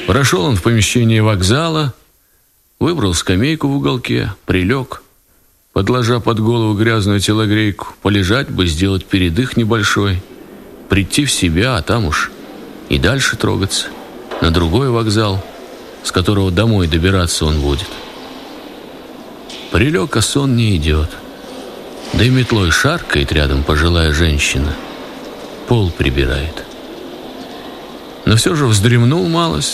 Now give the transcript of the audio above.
Прошел он в помещение вокзала, выбрал скамейку в уголке, прилег, подложа под голову грязную телогрейку. Полежать бы, сделать передых небольшой, прийти в себя, а там уж и дальше трогаться на другой вокзал, с которого домой добираться он будет. Прилег, а сон не идет. Да и метлой шаркает рядом пожилая женщина, пол прибирает. Но все же вздремнул малость,